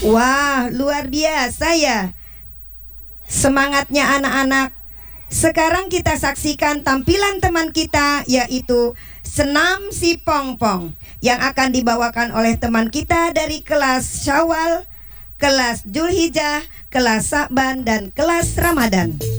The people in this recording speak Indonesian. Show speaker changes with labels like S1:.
S1: Wah, luar biasa ya semangatnya anak-anak. Sekarang kita saksikan tampilan teman kita, yaitu senam si pongpong, yang akan dibawakan oleh teman kita dari kelas Syawal, kelas Julhijjah, kelas Sa'ban, dan kelas Ramadan.